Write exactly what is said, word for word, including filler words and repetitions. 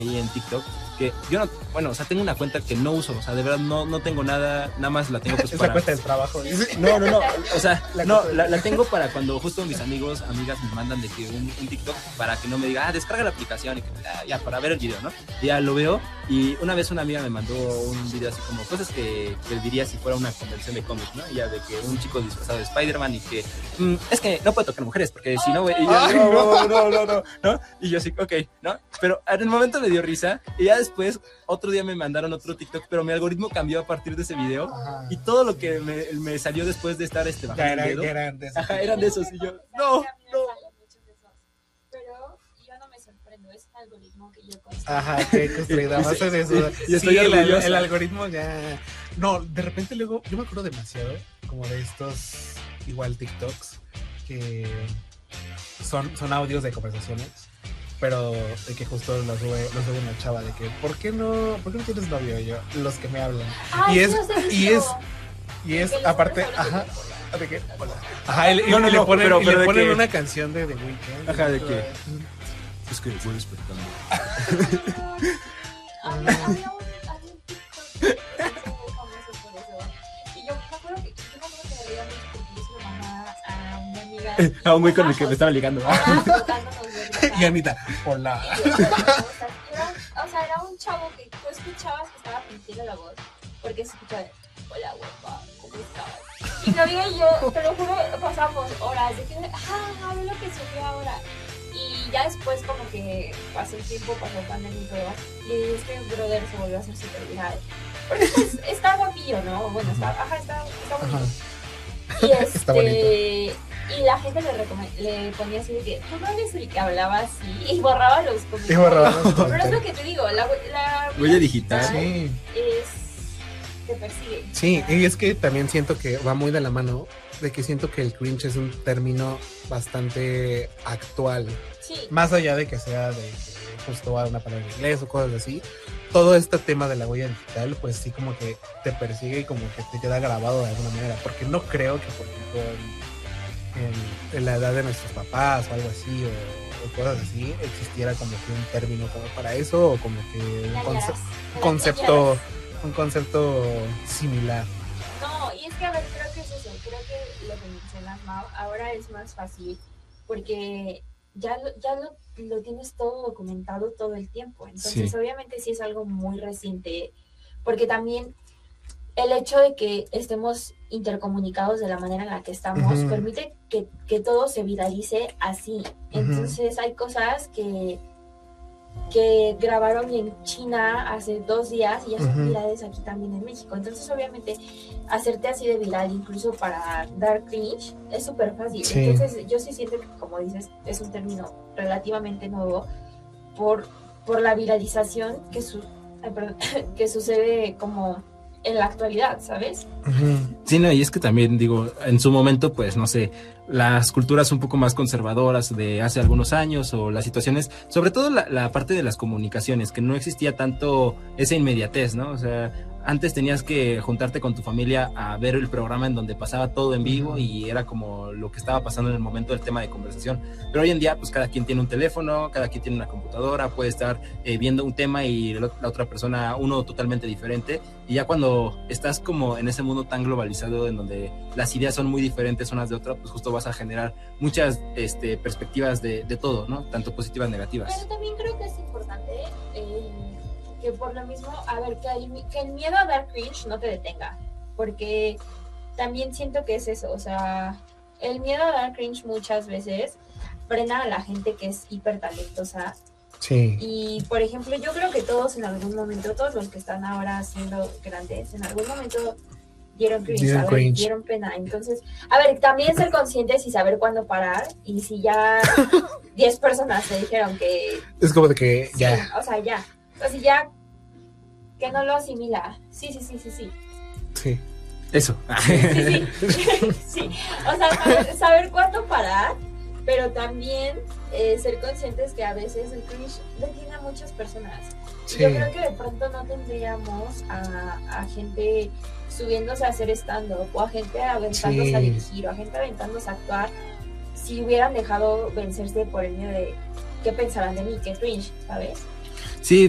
ahí en TikTok, que yo no, bueno, o sea, tengo una cuenta que no uso, o sea, de verdad no, no tengo nada, nada más la tengo pues Esa para... cuenta de trabajo. No, no, no, o sea, La no, cuenta- la, la tengo para cuando justo mis amigos, amigas me mandan de que un, un TikTok para que no me diga, ah, descarga la aplicación y que ah, ya, para ver el video, ¿no? Y ya lo veo y una vez una amiga me mandó un video así como cosas que, que diría si fuera una convención de cómics, ¿no? Y ya de que un chico disfrazado de Spider-Man y que, mm, es que no puede tocar mujeres porque si no, güey, y yo, Ay, no, no. no, no, no, no, y yo así, ok, ¿no? Pero en el momento me dio risa y ya después, otro día me mandaron otro TikTok, pero mi algoritmo cambió a partir de ese video. Ajá. Y todo lo que me, me salió después de estar este bajando Ya el eran, dedo, ya eran de esos. ajá, eran de esos y yo, no, no. Pero yo no me sorprendo, es un algoritmo que yo construyo. Ajá, que construida a base de eso. Y estoy Sí, el, orgullosa. el algoritmo ya. No, de repente luego, yo me acuerdo demasiado como de estos igual TikToks que son, son audios de conversaciones, pero de que justo los sube, los sube una chava de que ¿por qué no, por qué no tienes novio? Y yo, los que me hablan. Ay, y es, sí los he y visto. es, y es Que les aparte, pones ajá, hablando de que, hola. Ajá, y, y No, no, le no, ponen, pero- y pero le de ponen que- una canción de The Weeknd. Ajá, de que- Es que voy despertando. Había, había un, había un TikTok que se hizo muy famoso por eso. Y yo me acuerdo que, yo me acuerdo que le veía mucho porque yo se lo mandaba a una amiga. A un güey con el que me estaba ligando. Ajá, botándonos de risa. Y Anita, hola. Y yo, o sea, era, o sea, era un chavo que tú escuchabas que estaba fingiendo la voz. Porque se escuchaba de, hola, guapa, ¿cómo estás? Y mi amiga y yo, te lo juro, pasamos horas de que, ah, ve lo que subió ahora. Y ya después como que pasó el tiempo, pasó pandemia y todo, y es que Brother se volvió a hacer súper viral. Porque pues está guapillo, ¿no? Bueno, está, ajá, está, está bonito. Ajá. Y este, Está bonito. y la gente le, recome- le ponía así de que, tú no eres el que hablaba así, y borraba los Y comentarios. borraba los Pero es lo comentarios. que te digo, la, la Huella digital. Sí. es, te persigue. Sí, O sea, y es que también siento que va muy de la mano de que siento que el cringe es un término bastante actual, sí. más allá de que sea de que justo va una palabra en inglés o cosas así. Todo este tema de la huella digital, pues sí como que te persigue y como que te queda grabado de alguna manera, porque no creo que por ejemplo en, en- en la edad de nuestros papás o algo así o, o cosas así existiera como que un término como para eso o como que un, Ñañaras. conce- Te la concepto ñañaras. un concepto similar. No, y es que a ver, creo que es eso, creo que lo que mencionas, Mau, ahora es más fácil porque ya lo, ya lo, lo tienes todo documentado todo el tiempo, entonces Sí. obviamente sí es algo muy reciente, porque también el hecho de que estemos intercomunicados de la manera en la que estamos Ujú. permite que, que todo se viralice así, entonces hay cosas que que grabaron en China hace dos días y ya son Ujú. virales aquí también en México. Entonces, obviamente, hacerte así de viral, incluso para dar cringe, es súper fácil. Sí. Entonces, yo sí siento que, como dices, es un término relativamente nuevo por, por la viralización que, su, ay, perdón, que sucede como en la actualidad, ¿sabes? Ujú. Sí, no, y es que también, digo, en su momento, pues, no sé, las culturas un poco más conservadoras de hace algunos años o las situaciones, sobre todo la, la parte de las comunicaciones, que no existía tanto esa inmediatez, ¿no? O sea, antes tenías que juntarte con tu familia a ver el programa en donde pasaba todo en vivo y era como lo que estaba pasando en el momento del tema de conversación. Pero hoy en día, pues cada quien tiene un teléfono, cada quien tiene una computadora, puede estar eh, viendo un tema y la, la otra persona uno totalmente diferente. Y ya cuando estás como en ese mundo tan globalizado en donde las ideas son muy diferentes unas de otras, pues justo vas a generar muchas este, perspectivas de, de todo, ¿no? Tanto positivas, negativas. Pero también creo que es importante eh, que por lo mismo, a ver, que el, que el miedo a dar cringe no te detenga, porque también siento que es eso, o sea, el miedo a dar cringe muchas veces frena a la gente que es hiper talentosa. Sí. Y, por ejemplo, yo creo que todos en algún momento, todos los que están ahora siendo grandes, en algún momento dieron cringe, Dieron a ver, cringe. dieron pena. Entonces, a ver, también ser conscientes y saber cuándo parar. Y si ya diez personas te dijeron que... Es como de que sí, ya. o sea, ya. O sea, ya que no lo asimila. Sí, sí, sí, sí, sí. Sí. Eso. Sí, sí. Sí. O sea, saber, saber cuándo parar, pero también eh, ser conscientes que a veces el cringe detiene a muchas personas. Sí. Yo creo que de pronto no tendríamos a, a gente subiéndose a hacer stand-up o a gente aventándose Sí. a dirigir o a gente aventándose a actuar si hubieran dejado vencerse por el miedo de qué pensarán de mí, qué cringe, ¿sabes?